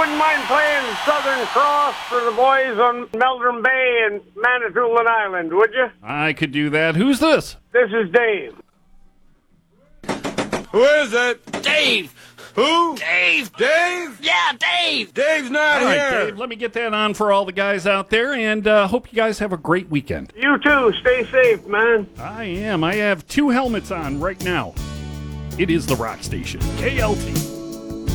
wouldn't mind playing Southern Cross for the boys on Meldrum Bay and Manitoulin Island, would you? I could do that. Who's this? This is Dave. Who is it? Dave! Who? Dave! Dave? Yeah, Dave! Dave's not All here. right, Dave, let me get that on for all the guys out there, and hope you guys have a great weekend. You too. Stay safe, man. I am. I have 2 helmets on right now. It is the Rock Station, KLT.